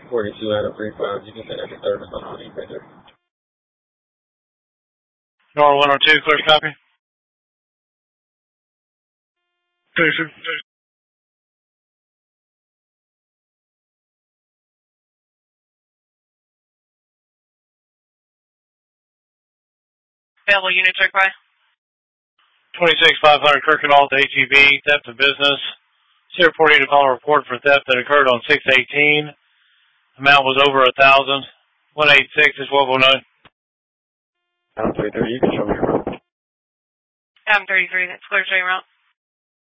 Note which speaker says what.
Speaker 1: 42 out of 35. You can send that to service on the right there.
Speaker 2: Nora 102, clear copy.
Speaker 3: Clear, sir.
Speaker 4: Available units required.
Speaker 2: 26500 Kirkendall to ATV, theft of business. Sierra 48 to call a report for theft that occurred on 6/18. Amount was over 1,000. 186 is 1209.
Speaker 1: 33, you can show me your route.
Speaker 4: 33, that's clear to your route.